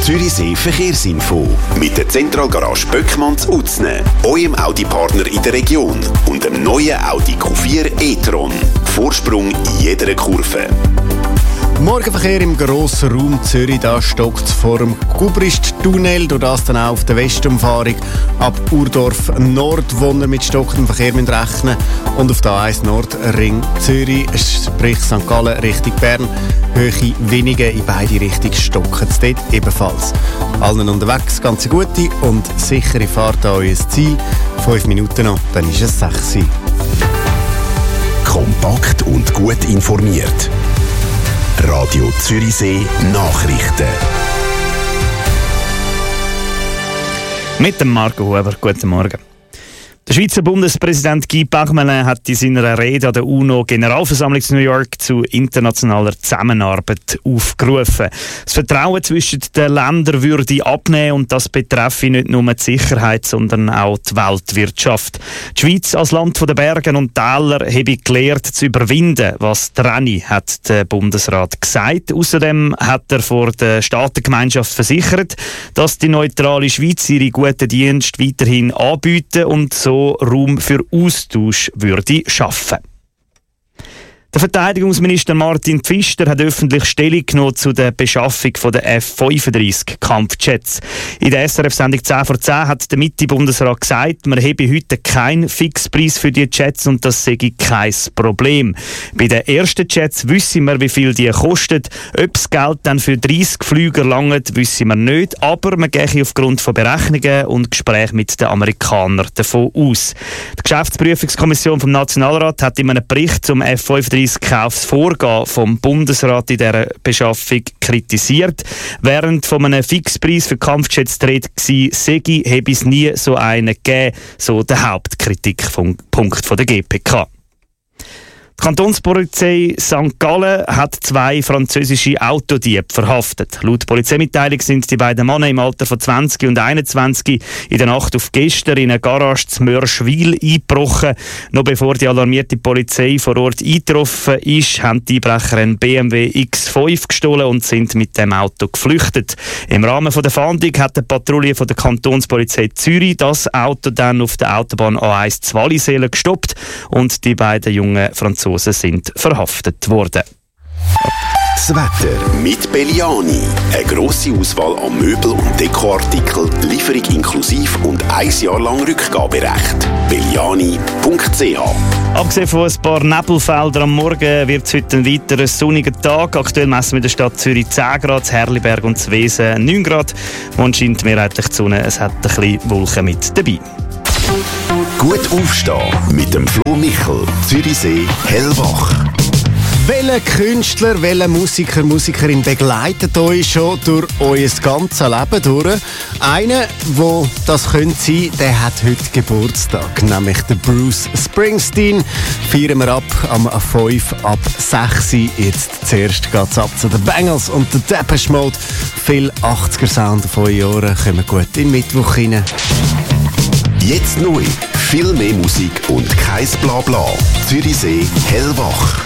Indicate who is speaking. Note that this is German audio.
Speaker 1: Zürichsee Verkehrsinfo mit der Zentralgarage Böckmanns Utzne, eurem Audi-Partner in der Region und dem neuen Audi Q4 e-tron. Vorsprung in jeder Kurve.
Speaker 2: Morgenverkehr im grossen Raum Zürich, da stockt es vor dem Gubrist-Tunnel, durch das dann auch auf der Westumfahrung ab Urdorf Nord, wo ihr mit stockendem Verkehr rechnen müsst. Und auf der A1 Nordring Zürich, sprich St. Gallen Richtung Bern, Höhe Winigen in beide Richtungen stocken es dort ebenfalls. Allen unterwegs ganz gute und sichere Fahrt an euer Ziel. 5 Minuten noch, dann ist es 6 Uhr.
Speaker 1: Kompakt und gut informiert. Radio Zürichsee Nachrichten.
Speaker 3: Mit dem Marco Huber. Guten Morgen. Der Schweizer Bundespräsident Guy Parmelin hat in seiner Rede an der UNO-Generalversammlung in New York zu internationaler Zusammenarbeit aufgerufen. Das Vertrauen zwischen den Ländern würde abnehmen und das betreffe nicht nur die Sicherheit, sondern auch die Weltwirtschaft. Die Schweiz als Land der Berge und Täler habe gelernt zu überwinden, was Trennung, hat der Bundesrat gesagt. Außerdem hat er vor der Staatengemeinschaft versichert, dass die neutrale Schweiz ihre guten Dienste weiterhin anbieten und so Raum für Austausch würde schaffen. Der Verteidigungsminister Martin Pfister hat öffentlich Stellung genommen zu der Beschaffung der F-35 Kampfjets. In der SRF-Sendung 10 vor 10 hat der Mitte-Bundesrat gesagt, man habe heute keinen Fixpreis für die Jets und das sei kein Problem. Bei den ersten Jets wissen wir, wie viel die kosten. Ob das Geld dann für 30 Flüger langt, wissen wir nicht, aber man gehe aufgrund von Berechnungen und Gesprächen mit den Amerikanern davon aus. Die Geschäftsprüfungskommission vom Nationalrat hat in einem Bericht zum F-35 Kaufsvorgehen vom Bundesrat in dieser Beschaffung kritisiert. Während von einem Fixpreis für Kampfjets die Rede war, habe es nie so einen gegeben, so der Hauptkritikpunkt der GPK. Die Kantonspolizei St. Gallen hat 2 französische Autodiebe verhaftet. Laut Polizeimitteilung sind die beiden Männer im Alter von 20 und 21 in der Nacht auf gestern in eine Garage zu Mörschwil eingebrochen. Noch bevor die alarmierte Polizei vor Ort eingetroffen ist, haben die Einbrecher einen BMW X5 gestohlen und sind mit dem Auto geflüchtet. Im Rahmen der Fahndung hat die Patrouille von der Kantonspolizei Zürich das Auto dann auf der Autobahn A1 zu Wallisellen gestoppt und die beiden jungen Franzosen sind verhaftet worden.
Speaker 1: Das Wetter mit Belliani. Eine grosse Auswahl an Möbel- und Dekoartikeln, Lieferung inklusiv und 1 Jahr lang Rückgaberecht. Belliani.ch.
Speaker 3: Abgesehen von ein paar Nebelfeldern am Morgen wird es heute ein weiterer sonniger Tag. Aktuell messen wir in der Stadt Zürich 10 Grad, Herliberg und Zwesen 9 Grad. Man scheint mehrheitlich die Sonne, es hat ein bisschen Wolken mit dabei.
Speaker 1: Gut aufstehen mit dem Flo Michel, Zürichsee Hellwach.
Speaker 2: Welcher Künstler, welcher Musiker, Musikerin begleitet euch schon durch euer ganzes Leben durch? Einer, der das könnte sein, der hat heute Geburtstag, nämlich der Bruce Springsteen. Feiern wir ab am 5 ab 6 Uhr. Jetzt zuerst geht es ab zu den Bangles und der Depeche Mode. Viel 80er-Sound auf eure Ohren kommen gut in den Mittwoch rein.
Speaker 1: Jetzt neu, viel mehr Musik und kein Blabla. Zürichsee Hellwach.